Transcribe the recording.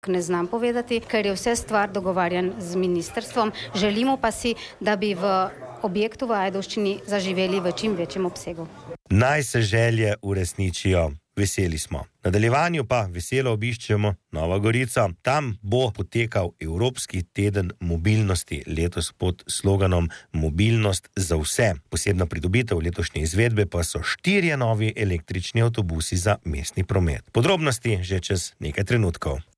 Ne znam povedati, ker je vse stvar dogovarjan z ministrstvom. Želimo pa si, da bi v objektu v Ajdovščini zaživeli v čim večjem obsegu. Naj se želje uresničijo. Veseli smo. V nadaljevanju pa veselo obiščemo Novo Gorico. Tam bo potekal Evropski teden mobilnosti, letos pod sloganom Mobilnost za vse. Posebna pridobitev letošnje izvedbe pa so 4 novi električni avtobusi za mestni promet. Podrobnosti že čez nekaj trenutkov.